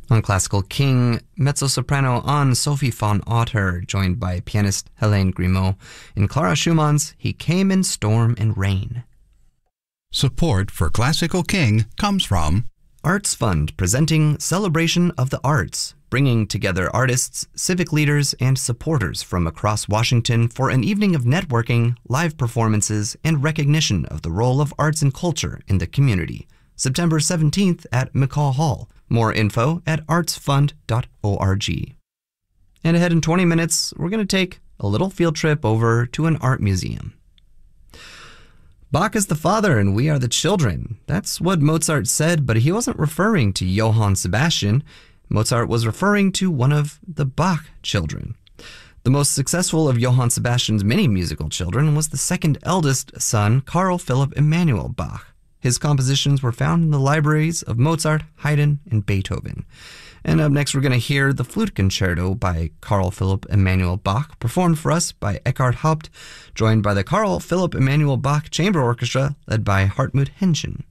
On Classical King, mezzo-soprano Anne-Sophie von Otter, joined by pianist Helene Grimaud, in Clara Schumann's He Came in Storm and Rain. Support for Classical King comes from Arts Fund, presenting Celebration of the Arts, bringing together artists, civic leaders, and supporters from across Washington for an evening of networking, live performances, and recognition of the role of arts and culture in the community. September 17th at McCaw Hall. More info at artsfund.org. And ahead in 20 minutes, we're going to take a little field trip over to an art museum. Bach is the father and we are the children. That's what Mozart said, but he wasn't referring to Johann Sebastian. Mozart was referring to one of the Bach children. The most successful of Johann Sebastian's many musical children was the second eldest son, Carl Philipp Emanuel Bach. His compositions were found in the libraries of Mozart, Haydn, and Beethoven. And up next, we're going to hear the Flute Concerto by Carl Philipp Emanuel Bach, performed for us by Eckhard Haupt, joined by the Carl Philipp Emanuel Bach Chamber Orchestra, led by Hartmut Henschen.